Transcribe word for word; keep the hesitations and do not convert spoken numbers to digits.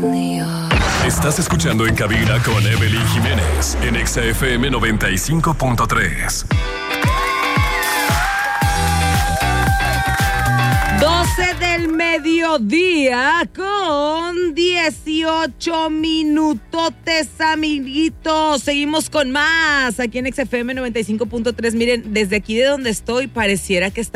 Estás escuchando En Cabina con Evelyn Jiménez en Exa F M noventa y cinco punto tres. doce del mediodía con dieciocho minutotes, amiguitos. Seguimos con más aquí en Exa F M noventa y cinco punto tres. Miren, desde aquí de donde estoy pareciera que está